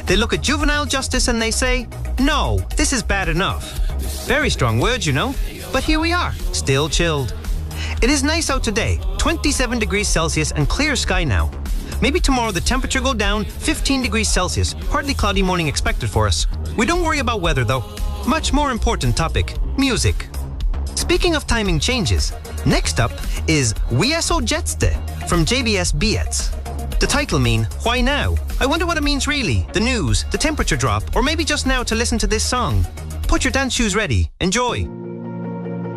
They look at juvenile justice and they say, no, this is bad enough. Very strong words, you know. But here we are, still chilled. It is nice out today, 27 degrees Celsius and clear sky now. Maybe tomorrow the temperature go down 15 degrees Celsius, partly cloudy morning expected for us. We don't worry about weather though. Much more important topic, music. Speaking of timing changes, next up is We är så jetste from JBS Biets. The title mean, why now? I wonder what it means really, the news, the temperature drop, or maybe just now to listen to this song. Put your dance shoes ready, enjoy.